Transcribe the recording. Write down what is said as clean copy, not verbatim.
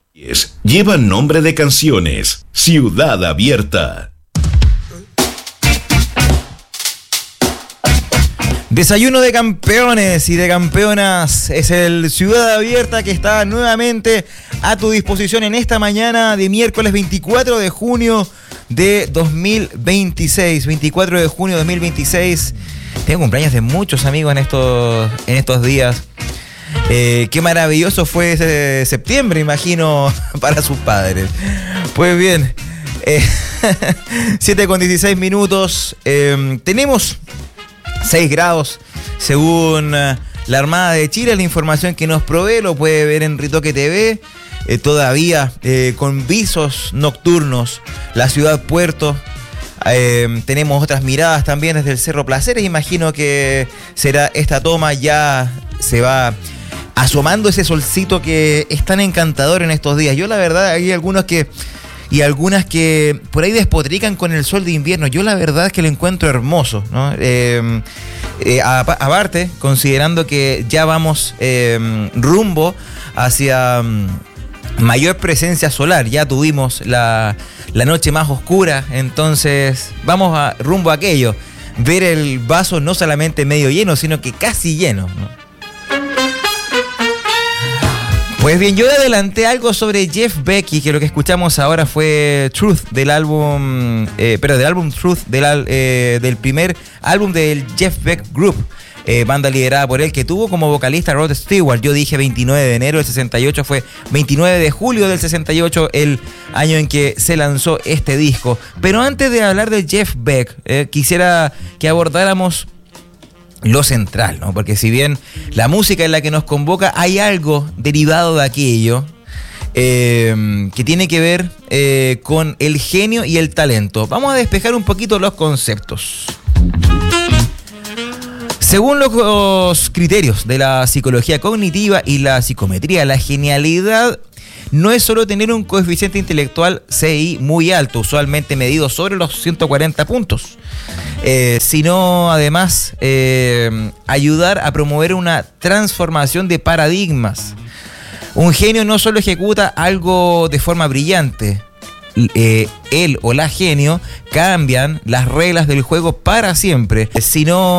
Lleva nombre de canciones. Ciudad Abierta. Desayuno de campeones y de campeonas es el Ciudad Abierta que está nuevamente a tu disposición en esta mañana de miércoles 24 de junio de 2026. 24 de junio de 2026. Tengo cumpleaños de muchos amigos en estos días. Qué maravilloso fue ese septiembre, imagino, para sus padres. Pues bien, 7:16. Tenemos 6 grados según la Armada de Chile. La información que nos provee lo puede ver en Ritoque TV. Todavía con visos nocturnos la ciudad puerto. Tenemos otras miradas también desde el Cerro Placeres. Imagino que será esta toma. Ya se va asomando ese solcito que es tan encantador en estos días. Yo la verdad, hay algunas que por ahí despotrican con el sol de invierno. Yo la verdad es que lo encuentro hermoso, ¿no? Aparte, considerando que ya vamos rumbo hacia mayor presencia solar. Ya tuvimos la noche más oscura, entonces vamos rumbo a aquello. Ver el vaso no solamente medio lleno, sino que casi lleno, ¿no? Pues bien, yo adelanté algo sobre Jeff Beck y que lo que escuchamos ahora fue Truth del álbum, Truth del primer álbum del Jeff Beck Group, banda liderada por él, que tuvo como vocalista Rod Stewart. Yo dije 29 de enero del 68, fue 29 de julio del 68 el año en que se lanzó este disco. Pero antes de hablar de Jeff Beck, quisiera que abordáramos lo central, ¿no? Porque si bien la música es la que nos convoca, hay algo derivado de aquello que tiene que ver con el genio y el talento. Vamos a despejar un poquito los conceptos. Según los criterios de la psicología cognitiva y la psicometría, la genialidad no es solo tener un coeficiente intelectual CI muy alto, usualmente medido sobre los 140 puntos, sino además ayudar a promover una transformación de paradigmas. Un genio no solo ejecuta algo de forma brillante, él o la genio cambian las reglas del juego para siempre, sino